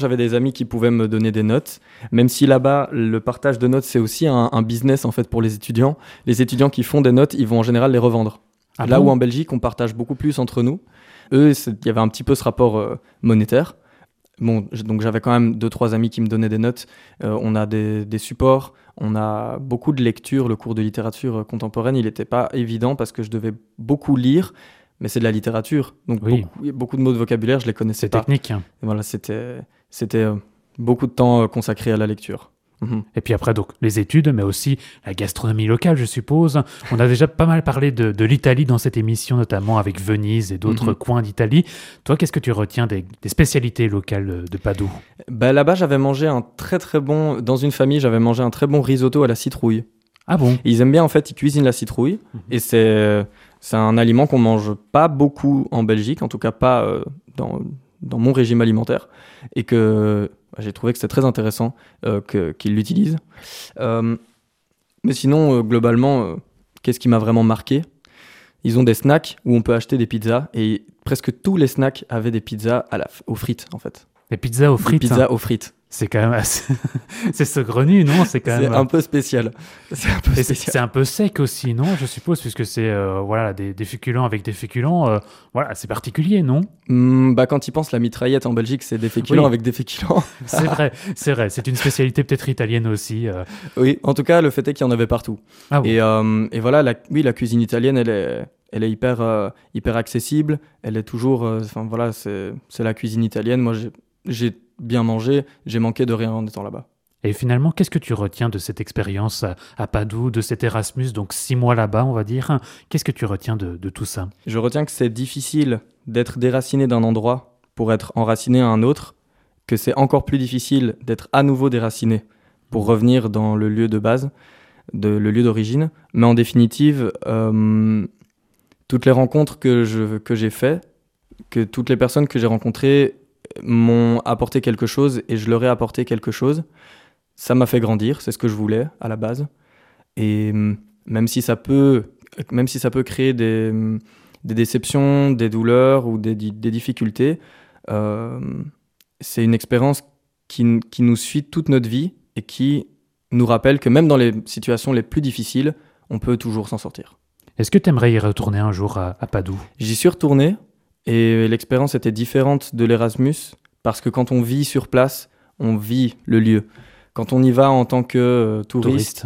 J'avais des amis qui pouvaient me donner des notes, même si là-bas, le partage de notes, c'est aussi un business en fait pour les étudiants. Les étudiants qui font des notes, ils vont en général les revendre. Ah Là bon où en Belgique, on partage beaucoup plus entre nous. Eux, il y avait un petit peu ce rapport monétaire. Bon, donc j'avais quand même 2-3 amis qui me donnaient des notes. On a des supports, on a beaucoup de lectures. Le cours de littérature contemporaine, il n'était pas évident parce que je devais beaucoup lire, mais c'est de la littérature. Donc Oui. beaucoup de mots de vocabulaire, je les connaissais C'est pas. technique. Et voilà, c'était beaucoup de temps consacré à la lecture. Mhm. Et puis après, donc, les études, mais aussi la gastronomie locale, je suppose. On a déjà pas mal parlé de l'Italie dans cette émission, notamment avec Venise et d'autres coins d'Italie. Toi, qu'est-ce que tu retiens des spécialités locales de Padoue? Là-bas, j'avais mangé dans une famille, j'avais mangé un très bon risotto à la citrouille. Ah bon? Et ils aiment bien, en fait, ils cuisinent la citrouille. Et c'est un aliment qu'on mange pas beaucoup en Belgique, en tout cas pas dans mon régime alimentaire. Et que j'ai trouvé que c'était très intéressant qu'ils l'utilisent. Mais sinon, globalement, qu'est-ce qui m'a vraiment marqué? Ils ont des snacks où on peut acheter des pizzas. Et presque tous les snacks avaient des pizzas aux frites, en fait. Les pizzas aux frites? Des pizzas aux frites. C'est quand même assez... c'est saugrenu, non? C'est quand même... un peu spécial. C'est un peu sec aussi, non? Je suppose, puisque c'est des féculents avec des féculents. C'est particulier, non? Quand ils pensent la mitraillette en Belgique, c'est des féculents avec des féculents. C'est vrai. C'est une spécialité peut-être italienne aussi. Oui, en tout cas, le fait est qu'il y en avait partout. Ah bon. Et voilà, la cuisine italienne, elle est hyper accessible. Elle est toujours... c'est la cuisine italienne. Moi, j'ai bien mangé, j'ai manqué de rien en étant là-bas. Et finalement, qu'est-ce que tu retiens de cette expérience à Padoue, de cet Erasmus, donc 6 mois là-bas, on va dire? Qu'est-ce que tu retiens de tout ça? Je retiens que c'est difficile d'être déraciné d'un endroit pour être enraciné à un autre, que c'est encore plus difficile d'être à nouveau déraciné pour revenir dans le lieu de base, le lieu d'origine. Mais en définitive, toutes les rencontres que j'ai faites, que toutes les personnes que j'ai rencontrées m'ont apporté quelque chose et je leur ai apporté quelque chose. Ça m'a fait grandir, c'est ce que je voulais à la base. Et même si ça peut créer des déceptions, des douleurs ou des difficultés, c'est une expérience qui nous suit toute notre vie et qui nous rappelle que même dans les situations les plus difficiles, on peut toujours s'en sortir. Est-ce que tu aimerais y retourner un jour à Padoue? J'y suis retourné. Et l'expérience était différente de l'Erasmus parce que quand on vit sur place, on vit le lieu. Quand on y va en tant que touriste.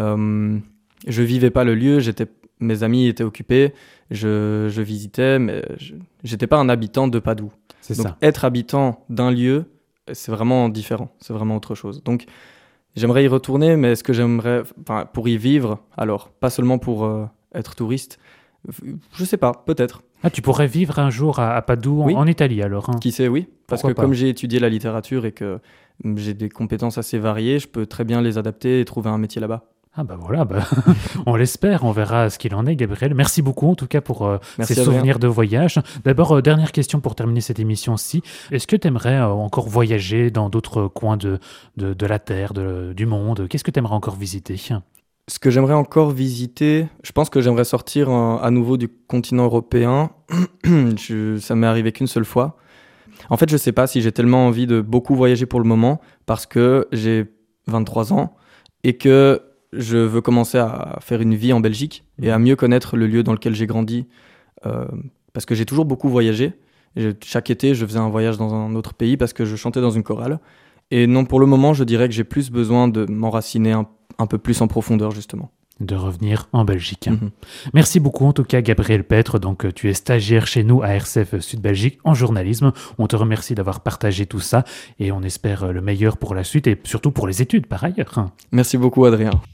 Je vivais pas le lieu, mes amis étaient occupés, je visitais, mais j'étais pas un habitant de Padoue. Donc ça. Être habitant d'un lieu, c'est vraiment différent, c'est vraiment autre chose. Donc j'aimerais y retourner, mais est-ce que j'aimerais, pour y vivre, alors pas seulement pour être touriste, je sais pas, peut-être. Ah, tu pourrais vivre un jour à Padoue, Oui. en Italie alors, hein? Qui sait, oui. Parce Pourquoi que pas. comme j'ai étudié la littérature et que j'ai des compétences assez variées, je peux très bien les adapter et trouver un métier là-bas. Ah voilà, on l'espère, on verra ce qu'il en est, Gabriel. Merci beaucoup en tout cas pour ces souvenirs de voyage. D'abord, dernière question pour terminer cette émission-ci. Est-ce que tu aimerais encore voyager dans d'autres coins de la Terre, du monde? Qu'est-ce que tu aimerais encore visiter? Ce que j'aimerais encore visiter, je pense que j'aimerais sortir à nouveau du continent européen. Ça m'est arrivé qu'une seule fois. En fait, je ne sais pas si j'ai tellement envie de beaucoup voyager pour le moment parce que j'ai 23 ans et que je veux commencer à faire une vie en Belgique et à mieux connaître le lieu dans lequel j'ai grandi. Parce que j'ai toujours beaucoup voyagé. Chaque été, je faisais un voyage dans un autre pays parce que je chantais dans une chorale. Et non, pour le moment, je dirais que j'ai plus besoin de m'enraciner un peu plus en profondeur, justement. De revenir en Belgique. Merci beaucoup en tout cas Gabriel Petre, donc tu es stagiaire chez nous à RCF Sud Belgique en journalisme. On te remercie d'avoir partagé tout ça et on espère le meilleur pour la suite et surtout pour les études par ailleurs. Merci beaucoup Adrien.